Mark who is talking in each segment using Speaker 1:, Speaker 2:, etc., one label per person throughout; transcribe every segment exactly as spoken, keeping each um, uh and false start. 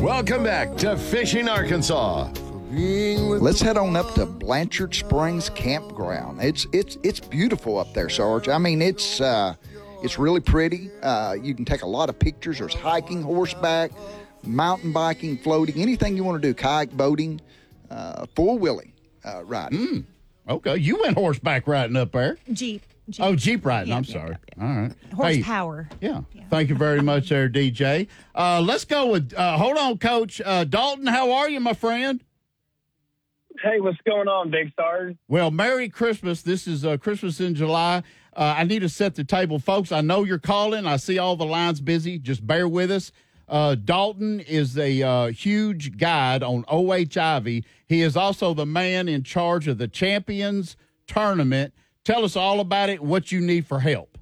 Speaker 1: Welcome back to Fishing Arkansas.
Speaker 2: Let's head on up to Blanchard Springs Campground. It's it's it's beautiful up there, Sarge. I mean, it's uh, it's really pretty. Uh, you can take a lot of pictures. There's hiking, horseback, mountain biking, floating, anything you want to do, kayak boating, uh, four-wheeling uh, riding.
Speaker 3: Mm. Okay, you went horseback riding up there.
Speaker 4: Jeep. Jeep.
Speaker 3: Oh, Jeep riding.
Speaker 4: Yeah,
Speaker 3: I'm
Speaker 4: yeah,
Speaker 3: sorry.
Speaker 4: yeah,
Speaker 3: All right.
Speaker 4: Horsepower.
Speaker 3: Hey, yeah.
Speaker 4: Yeah.
Speaker 3: Thank you very much there, D J. Uh, let's go with, uh, hold on, Coach. Uh, Dalton, how are you, my friend?
Speaker 5: Hey, what's going on, Big Sarge?
Speaker 3: Well, Merry Christmas. This is uh, Christmas in July. Uh, I need to set the table. Folks, I know you're calling. I see all the lines busy. Just bear with us. Uh, Dalton is a uh, huge guide on O H Ivy. He is also the man in charge of the Champions Tournament. Tell us all about it, what you need for help.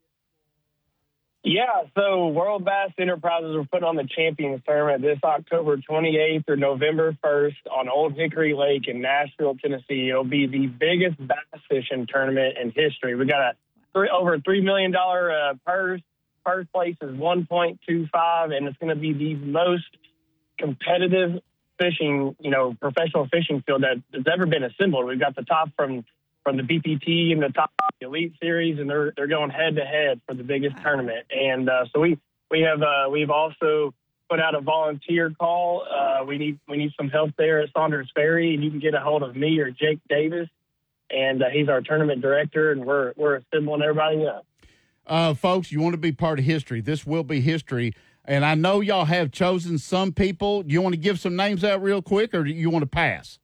Speaker 5: Yeah, so World Bass Enterprises are putting on the Champions Tournament this October twenty-eighth or November first on Old Hickory Lake in Nashville, Tennessee. It'll be the biggest bass fishing tournament in history. We got a three, over three million dollars uh, purse. First place is one point two five, and it's going to be the most competitive fishing, you know, professional fishing field that has ever been assembled. We've got the top from from the B P T and the top Elite Series, and they're they're going head to head for the biggest tournament. And uh, so we we have uh, we've also put out a volunteer call. Uh, we need we need some help there at Saunders Ferry, and you can get a hold of me or Jake Davis, and uh, he's our tournament director, and we're we're assembling everybody up.
Speaker 3: Uh, folks, you want to be part of history. This will be history. And I know y'all have chosen some people. Do you want to give some names out real quick, or do you want to pass?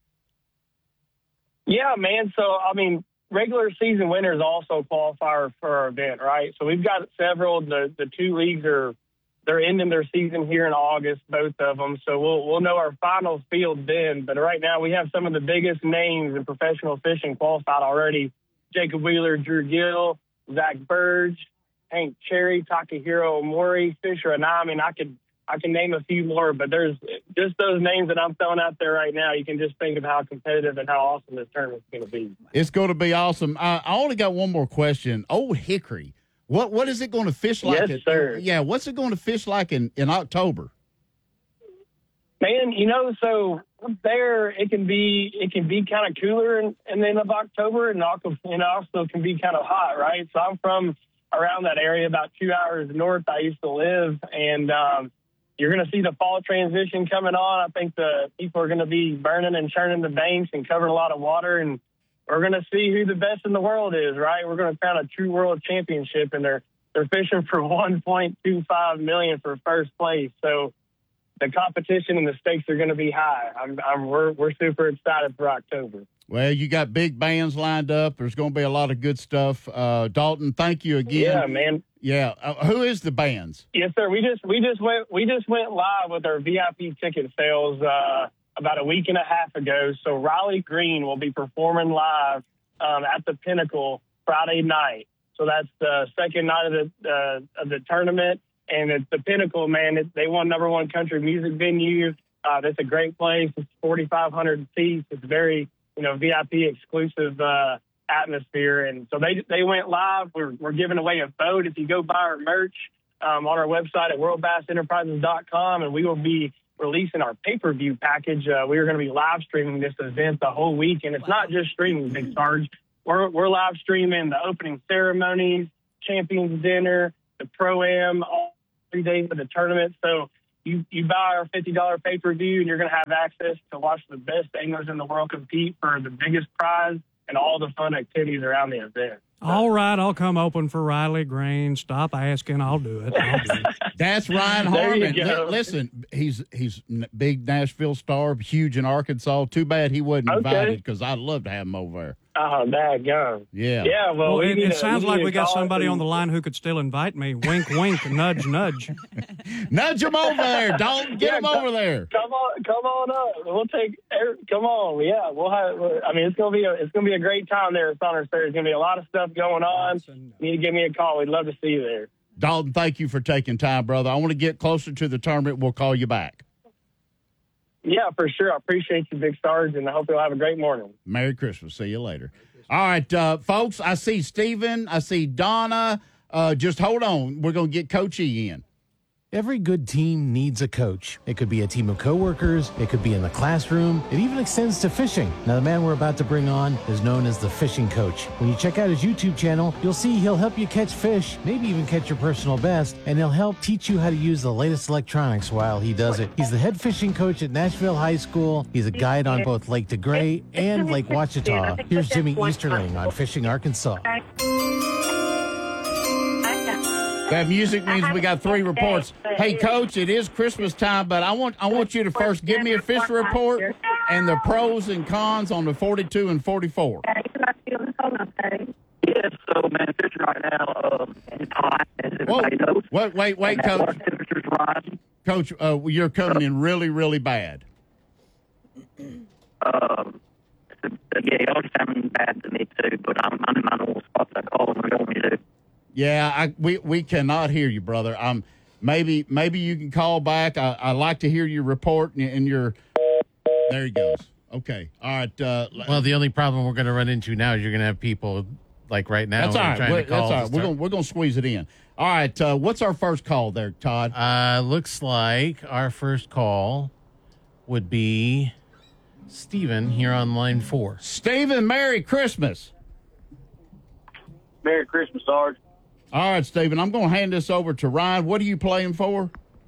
Speaker 5: Yeah, man. So, I mean, regular season winners also qualify for our event, right? So we've got several. The the two leagues are they're ending their season here in August, both of them. So we'll we'll know our final field then. But right now we have some of the biggest names in professional fishing qualified already: Jacob Wheeler, Drew Gill, Zach Burge, Hank Cherry, Takahiro Omori, Fisher, and I mean, I could I can name a few more, but there's just those names that I'm throwing out there right now. You can just think of how competitive and how awesome this tournament's going to be.
Speaker 3: It's going to be awesome. Uh, I only got one more question. Old Hickory, what what is it going to fish like?
Speaker 5: Yes,
Speaker 3: at,
Speaker 5: sir.
Speaker 3: Yeah, what's it going to fish like in, in October?
Speaker 5: Man, you know, so up there it can be it can be kind of cooler in, in the end of October, and also, and also can be kind of hot, right? So I'm from around that area, about two hours north. I used to live, and um, you're going to see the fall transition coming on. I think the people are going to be burning and churning the banks and covering a lot of water, and we're going to see who the best in the world is, right? We're going to crown a true world championship, and they're they're fishing for one point two five million dollars for first place. So the competition and the stakes are going to be high. I'm, I'm we're we're super excited for October.
Speaker 3: Well, you got big bands lined up. There's going to be a lot of good stuff. Uh, Dalton, thank you again.
Speaker 5: Yeah, man.
Speaker 3: Yeah. Uh, who is the bands?
Speaker 5: Yes, sir. We just we just went we just went live with our V I P ticket sales uh, about a week and a half ago. So Riley Green will be performing live um, at the Pinnacle Friday night. So that's the second night of the uh, of the tournament, and it's the Pinnacle. Man, it, they won number one country music venue. Uh, that's a great place. It's forty-five hundred seats. It's very you know V I P exclusive uh, atmosphere, and so they they went live. We're we're giving away a boat if you go buy our merch um, on our website at world bass enterprises dot com, and we will be releasing our pay-per-view package. Uh, we are going to be live streaming this event the whole week, and it's not just streaming, Big Sarge. We're we're live streaming the opening ceremonies, champions dinner, the pro-am, all three days of the tournament. So you, you buy our fifty dollars pay-per-view, and you're going to have access to watch the best anglers in the world compete for the biggest prize and all the fun activities around the event.
Speaker 6: All right, I'll come open for Riley Green. Stop asking, I'll do it. I'll do it.
Speaker 3: That's Ryan
Speaker 5: There you
Speaker 3: Harmon.
Speaker 5: go.
Speaker 3: Li- listen, he's he's n- big Nashville star, huge in Arkansas. Too bad he wasn't
Speaker 5: Okay.
Speaker 3: invited because I'd love to have him over there.
Speaker 5: Oh, daggone.
Speaker 3: Yeah.
Speaker 5: Yeah, well,
Speaker 6: Well,
Speaker 5: we
Speaker 6: it,
Speaker 5: need
Speaker 6: it
Speaker 5: to-
Speaker 6: sounds
Speaker 5: we
Speaker 6: like
Speaker 5: need
Speaker 6: we
Speaker 5: to
Speaker 6: got
Speaker 5: call
Speaker 6: somebody
Speaker 5: and-
Speaker 6: on the line who could still invite me. Wink, wink, nudge, nudge.
Speaker 3: Nudge him over there. Don't get
Speaker 5: Yeah,
Speaker 3: him
Speaker 5: come-
Speaker 3: over there.
Speaker 5: Come on, come on up. We'll take. er, Come on, yeah. We'll have. I mean, it's gonna be a. It's gonna be a great time there at Saunders Ferry. There's gonna be a lot of stuff going on. You need to give me a call. We'd love to see you there.
Speaker 3: Dalton, thank you for taking time, brother. I want to get closer to the tournament. We'll call you back.
Speaker 5: Yeah, for sure. I appreciate you, Big Stars, and I hope you'll have a great morning.
Speaker 3: Merry Christmas. See you later. All right, uh, folks, I see Steven. I see Donna. Uh, just hold on. We're going to get Coach E in.
Speaker 4: Every good team needs a coach. It could be a team of coworkers, it could be in the classroom, it even extends to fishing. Now, the man we're about to bring on is known as the fishing coach. When you check out his YouTube channel, you'll see he'll help you catch fish, maybe even catch your personal best, and he'll help teach you how to use the latest electronics while he does it. He's the head fishing coach at Nashville High School. He's a guide on both Lake DeGray and Lake Ouachita. Here's Jimmy Easterling on Fishing Arkansas.
Speaker 3: That music means we got three reports. Hey, Coach, it is Christmas time, but I want I want you to first give me a fish report and the pros and cons on the forty-two and forty-four.
Speaker 7: Yes, so man, fish right now um, is hot, as everybody
Speaker 3: Whoa.
Speaker 7: knows.
Speaker 3: Wait, wait, wait,
Speaker 7: And
Speaker 3: Coach.
Speaker 7: water temperature's rising.
Speaker 3: Coach, uh, you're coming in really, really bad.
Speaker 7: Um, so, yeah, y'all sounding bad to me too, but I'm, I'm in my normal spots. I call them when you want me to.
Speaker 3: Yeah, I, we we cannot hear you, brother. Um, maybe maybe you can call back. I I like to hear your report and, and your. There he goes. Okay, all right. Uh,
Speaker 4: Well, the only problem we're going to run into now is you're going to have people like right now
Speaker 3: that's all right.
Speaker 4: trying
Speaker 3: We're,
Speaker 4: to call.
Speaker 3: that's all right.
Speaker 4: to
Speaker 3: We're
Speaker 4: start.
Speaker 3: gonna we're gonna squeeze it in. All right. Uh, what's our first call there, Todd?
Speaker 4: Uh, looks like our first call would be Steven here on line four.
Speaker 3: Stephen, Merry Christmas.
Speaker 7: Merry Christmas, Sarge.
Speaker 3: All right, Stephen, I'm going to hand this over to Ryan. What are you playing for?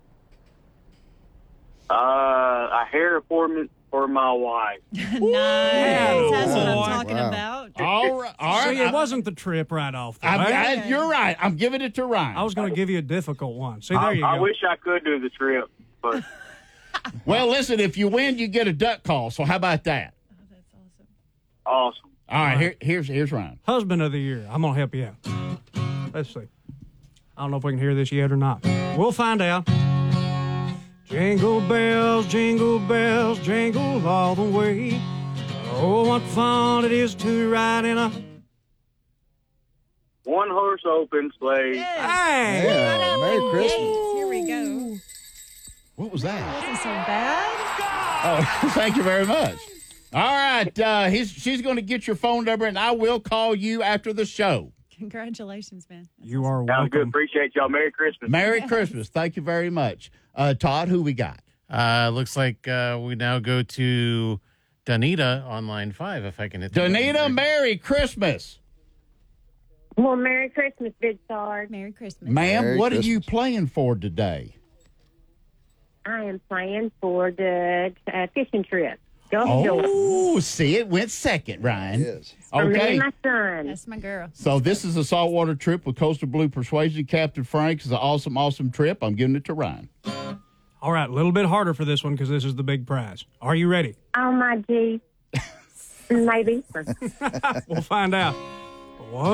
Speaker 7: Uh, a hair appointment for my wife.
Speaker 8: Nice. That's what I'm
Speaker 6: boy.
Speaker 8: talking
Speaker 2: Wow.
Speaker 8: about.
Speaker 3: All right. All right.
Speaker 6: See, it
Speaker 3: I-
Speaker 6: wasn't the trip right off the
Speaker 3: I,
Speaker 6: bat.
Speaker 3: I, you're right. I'm giving it to Ryan.
Speaker 6: I was going to give you a difficult one. See, there
Speaker 7: I,
Speaker 6: you
Speaker 7: I
Speaker 6: go.
Speaker 7: wish I could do the trip, but
Speaker 3: Well, listen, if you win, you get a duck call. So how about that?
Speaker 7: awesome.
Speaker 3: All right, here, here's here's Ryan.
Speaker 6: Husband of the year. I'm going to help you out. Let's see. I don't know if we can hear this yet or not. We'll find out. Jingle bells, jingle bells, jingle all the way. Oh, what fun it is to ride in a...
Speaker 7: One horse open sleigh.
Speaker 6: Hey!
Speaker 2: Yeah, Merry Christmas.
Speaker 8: Here we go.
Speaker 3: What was that?
Speaker 8: Wasn't so bad.
Speaker 3: Oh, thank you very much. All right, uh, he's, she's going to get your phone number, and I will call you after the show.
Speaker 8: Congratulations, man. That's
Speaker 6: You are
Speaker 7: Sounds good.
Speaker 6: welcome.
Speaker 7: Appreciate y'all. Merry Christmas.
Speaker 3: Merry Christmas. Thank you very much. Uh, Todd, who we got?
Speaker 4: Uh, looks like uh, we now go to Danita on line five, if I can hit the button
Speaker 3: Danita,
Speaker 4: there.
Speaker 3: Merry Christmas.
Speaker 9: Well, Merry Christmas, Big Sarge.
Speaker 8: Merry Christmas.
Speaker 3: Ma'am,
Speaker 2: Merry
Speaker 3: what are you
Speaker 2: Christmas.
Speaker 3: playing for today?
Speaker 9: I am playing for the uh, fishing trip. Go Joy.
Speaker 3: Oh, see, it went second, Ryan.
Speaker 2: Yes.
Speaker 9: For me
Speaker 3: Okay.
Speaker 9: and my son.
Speaker 8: That's my girl.
Speaker 3: So this is a saltwater trip with Coastal Blue Persuasion. Captain Frank is an awesome, awesome trip. I'm giving it to Ryan.
Speaker 6: All right, a little bit harder for this one because this is the big prize. Are you ready?
Speaker 9: Oh, my gee. Maybe.
Speaker 6: We'll find out.